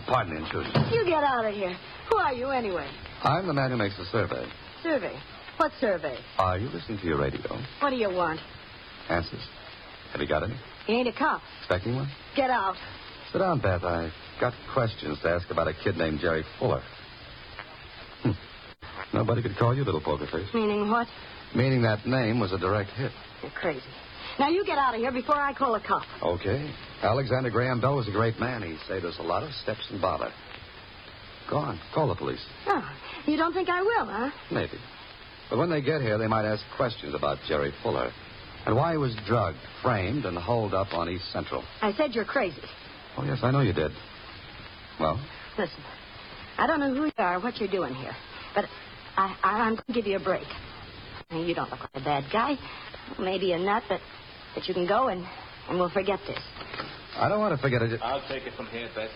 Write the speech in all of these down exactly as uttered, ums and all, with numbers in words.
pardon the intrusion. You get out of here. Who are you, anyway? I'm the man who makes the survey. Survey? What survey? Are you listening to your radio? What do you want? Answers. Have you got any? You ain't a cop. Expecting one? Get out. Sit down, Beth. I've got questions to ask about a kid named Jerry Fuller. Hm. Nobody could call you Little Poker Face. Meaning what? Meaning that name was a direct hit. You're crazy. Now you get out of here before I call a cop. Okay. Alexander Graham Bell was a great man. He saved us a lot of steps and bother. Go on. Call the police. Oh, you don't think I will, huh? Maybe. But when they get here, they might ask questions about Jerry Fuller and why he was drugged, framed, and holed up on East Central. I said you're crazy. Oh, yes, I know you did. Well? Listen, I don't know who you are or what you're doing here, but I, I, I'm going to give you a break. You don't look like a bad guy. Maybe a nut, but, but you can go and, and we'll forget this. I don't want to forget it. I'll take it from here, Beth.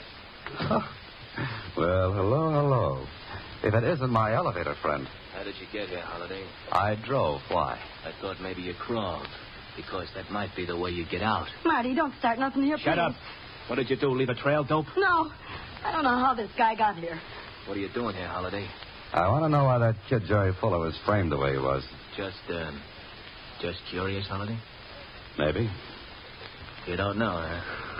Well, hello, hello. If it isn't my elevator friend. How did you get here, Holiday? I drove. Why? I thought maybe you crawled, because that might be the way you get out. Marty, don't start nothing here, Shut please. up. What did you do, leave a trail, dope? No. I don't know how this guy got here. What are you doing here, Holiday? I want to know why that kid Jerry Fuller was framed the way he was. Just, um, just curious, Holiday? Maybe. You don't know, huh?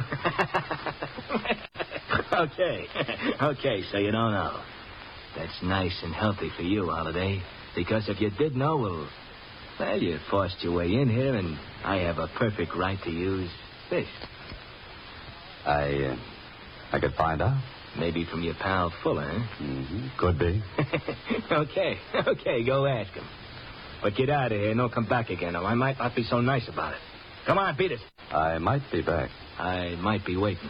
Okay. Okay, so you don't know. That's nice and healthy for you, Holiday. Because if you did know, well, well, you forced your way in here, and I have a perfect right to use this. I, uh, I could find out. Maybe from your pal Fuller, huh? Mm-hmm. Could be. Okay. Okay, go ask him. But get out of here and don't come back again, or I might not be so nice about it. Come on, beat it. I might be back. I might be waiting.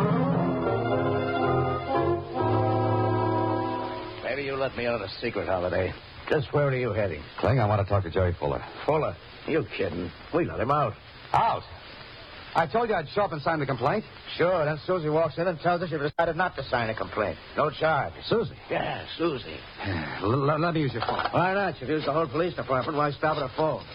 Maybe you let me out a secret, Holiday. Just where are you heading? Kling, I want to talk to Jerry Fuller. Fuller? You kidding? We let him out. Out? I told you I'd show up and sign the complaint. Sure, then Susie walks in and tells us you've decided not to sign a complaint. No charge. Susie? Yeah, Susie. L- l- let me use your phone. Why not? You've used the whole police department. Why stop at a phone?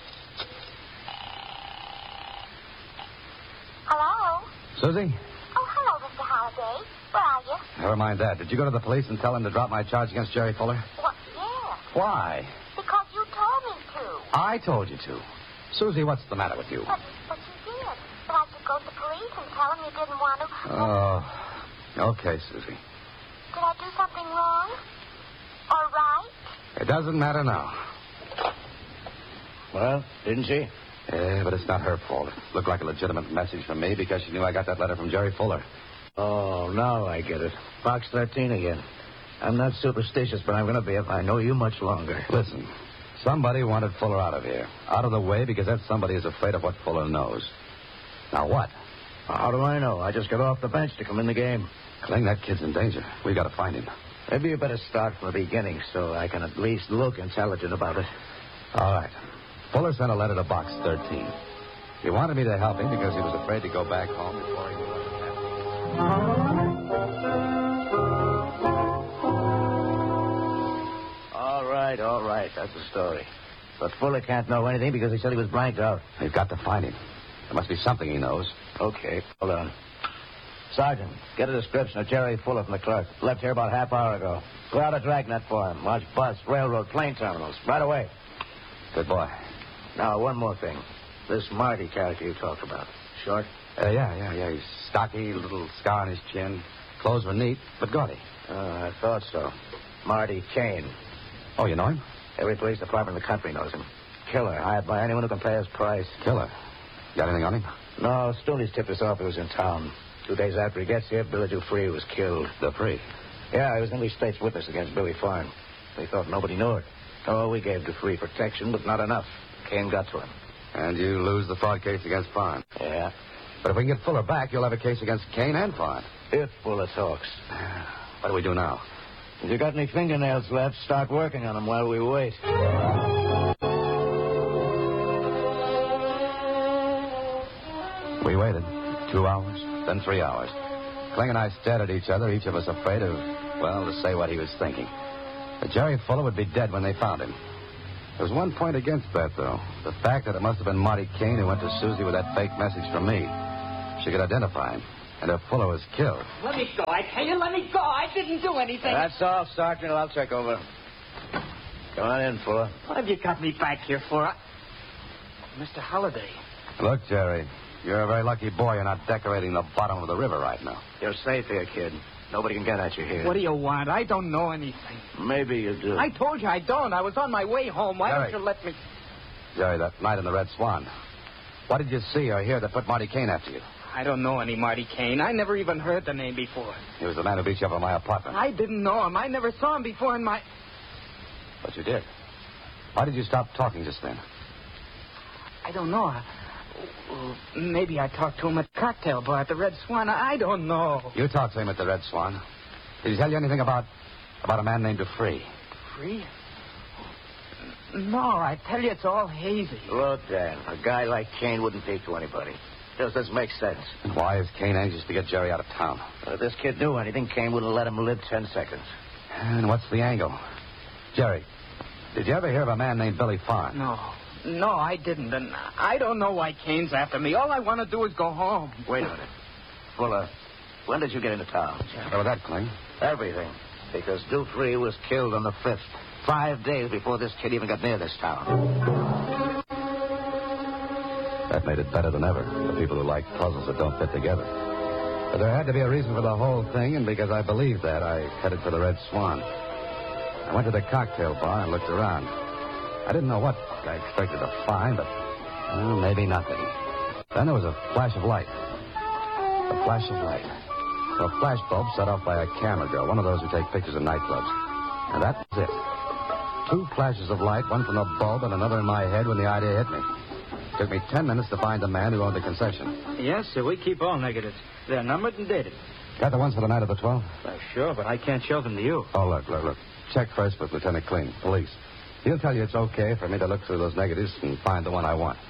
Hello? Susie? Oh, hello, Mister Halliday. Where are you? Never mind that. Did you go to the police and tell them to drop my charge against Jerry Fuller? What? Yeah. Why? Because you told me to. I told you to. Susie, what's the matter with you? But, but you did. But I should go to the police and tell them you didn't want to. Oh, okay, Susie. Did I do something wrong? Or right? It doesn't matter now. Well, didn't she? Yeah, but it's not her fault. It looked like a legitimate message from me because she knew I got that letter from Jerry Fuller. Oh, now I get it. Box thirteen again. I'm not superstitious, but I'm going to be if I know you much longer. Listen, somebody wanted Fuller out of here. Out of the way because that somebody is afraid of what Fuller knows. Now what? How do I know? I just got off the bench to come in the game. Kling, that kid's in danger. We got to find him. Maybe you better start from the beginning so I can at least look intelligent about it. All right. Fuller sent a letter to Box thirteen. He wanted me to help him because he was afraid to go back home before he knew what had happened. All right, all right. That's the story. But Fuller can't know anything because he said he was blanked out. We've got to find him. There must be something he knows. Okay, hold on. Sergeant, get a description of Jerry Fuller from the clerk. Left here about half hour ago. Go out a dragnet for him. Watch bus, railroad, plane terminals. Right away. Good boy. Now, one more thing. This Marty character you talked about. Short? Uh, yeah, yeah, yeah. He's stocky, little scar on his chin. Clothes were neat, but gaudy. Uh, I thought so. Marty Kane. Oh, you know him? Every police department in the country knows him. Killer, hired by anyone who can pay his price. Killer. Got anything on him? No, Stoonies tipped us off he was in town. Two days after he gets here, Billy Dupree was killed. Dupree? Yeah, he was English State's witness against Billy Farn. They thought nobody knew it. Oh, we gave Dupree protection, but not enough. Kane got to him. And you lose the fraud case against Farn. Yeah. But if we can get Fuller back, you'll have a case against Kane and Farn. If Fuller talks. What do we do now? If you got any fingernails left, start working on them while we wait. We waited. Two hours, then three hours. Kling and I stared at each other, each of us afraid of, well, to say what he was thinking. But Jerry Fuller would be dead when they found him. There was one point against that, though. The fact that it must have been Marty Kane who went to Susie with that fake message from me. She could identify him. And if Fuller was killed. Let me go. I tell you, let me go. I didn't do anything. That's all, Sergeant. I'll check over. Come on in, Fuller. What have you got me back here for? I... Mister Holliday. Look, Jerry, you're a very lucky boy you're not decorating the bottom of the river right now. You're safe here, kid. Nobody can get at you here. What do you want? I don't know anything. Maybe you do. I told you I don't. I was on my way home. Why Jerry. don't you let me... Jerry, that night in the Red Swan. What did you see or hear that put Marty Kane after you? I don't know any Marty Kane. I never even heard the name before. He was the man who beat you up in my apartment. I didn't know him. I never saw him before in my... But you did. Why did you stop talking just then? I don't know. I... Maybe I talked to him at the cocktail bar at the Red Swan. I don't know. You talked to him at the Red Swan. Did he tell you anything about about a man named Dupree? Free? No, I tell you, it's all hazy. Look, Dan, a guy like Kane wouldn't speak to anybody. Just doesn't make sense. And why is Kane anxious to get Jerry out of town? Uh, if this kid knew anything, Kane wouldn't let him live ten seconds. And what's the angle? Jerry, did you ever hear of a man named Billy Farn? No. No, I didn't. And I don't know why Kane's after me. All I want to do is go home. Wait a minute. Fuller, when did you get into town? What was that, Kling? Everything. Because Dupree was killed on the fifth. Five days before this kid even got near this town. That made it better than ever for people who like puzzles that don't fit together. But there had to be a reason for the whole thing, and because I believed that, I headed for the Red Swan. I went to the cocktail bar and looked around. I didn't know what I expected to find, but well, maybe nothing. Then there was a flash of light. A flash of light. A flash bulb set off by a camera girl, one of those who take pictures in nightclubs. And that was it. Two flashes of light, one from the bulb and another in my head when the idea hit me. It took me ten minutes to find the man who owned the concession. Yes, sir. We keep all negatives. They're numbered and dated. Got the ones for the night of the twelfth? Uh, sure, but I can't show them to you. Oh, look, look, look. Check first with Lieutenant Kling, police. He'll tell you it's okay for me to look through those negatives and find the one I want.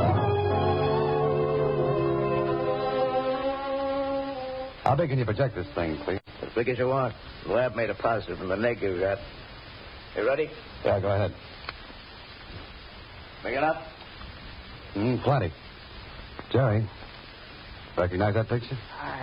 How big can you project this thing, please? As big as you want. The lab made a positive from the negative you got. You ready? Yeah, go ahead. Bring it up. Mm, plenty. Jerry, recognize that picture? I...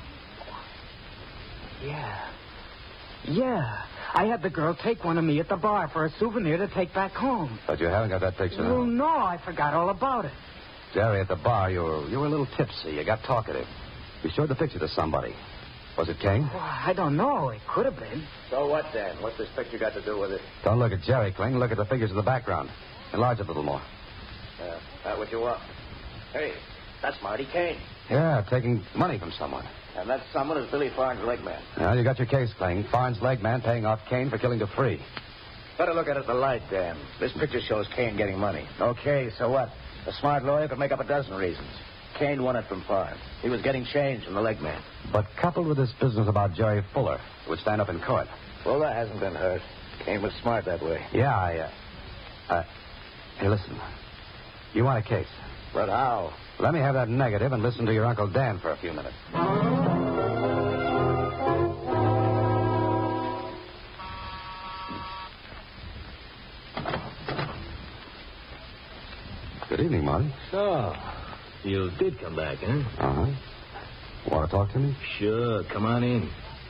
Yeah. Yeah. I had the girl take one of me at the bar for a souvenir to take back home. But you haven't got that picture now. Well, no, I forgot all about it. Jerry, at the bar, you were, you were a little tipsy. You got talkative. You showed the picture to somebody. Was it King? Well, I don't know. It could have been. So what, then? What's this picture got to do with it? Don't look at Jerry, Kling. Look at the figures in the background. Enlarge it a little more. Uh, that what you want? Hey, that's Marty Kane. Yeah, taking money from someone. And that someone is Billy Farn's leg man. Well, you got your case, Kling. Farn's leg man paying off Kane for killing Dupree. Better look at it in the light, Dan. This picture shows Kane getting money. Okay, so what? A smart lawyer could make up a dozen reasons. Kane won it from Farn. He was getting change from the leg man. But coupled with this business about Jerry Fuller, it would stand up in court. Fuller hasn't been hurt. Kane was smart that way. Yeah, I, uh... uh hey, listen. You want a case? But how? Let me have that negative and listen to your Uncle Dan for a few minutes. Good evening, Marty. So, you did come back, huh? Uh-huh. Want to talk to me? Sure, come on in.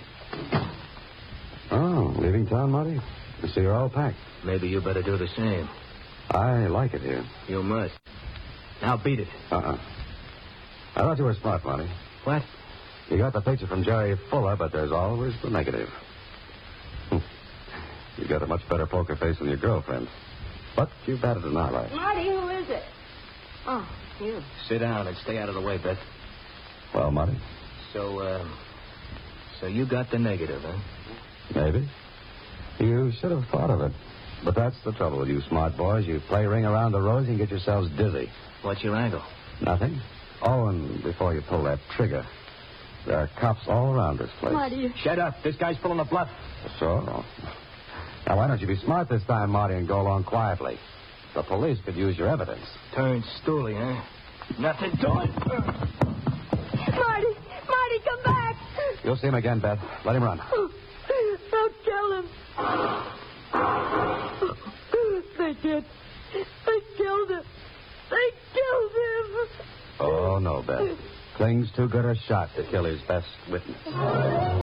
Oh, leaving town, Marty? I see you're all packed. Maybe you better do the same. I like it here. You must. Now beat it. Uh-uh. I thought you were smart, Marty. What? You got the picture from Jerry Fuller, but there's always the negative. You got a much better poker face than your girlfriend. But you've batted an eye. Marty, who is it? Oh, you. Sit down and stay out of the way, Beth. Well, Marty? So, uh, so you got the negative, huh? Maybe. You should have thought of it. But that's the trouble with you smart boys. You play ring around the rosy and get yourselves dizzy. What's your angle? Nothing. Oh, and before you pull that trigger, there are cops all around this place. Marty. Shut up. This guy's pulling a bluff. So? Now, why don't you be smart this time, Marty, and go along quietly? The police could use your evidence. Turned stooly, huh? Nothing doing. Marty! Marty, come back! You'll see him again, Beth. Let him run. Don't kill him. They did. They killed him. They killed him. Oh, no, Beth. Thing's too good a shot to kill his best witness.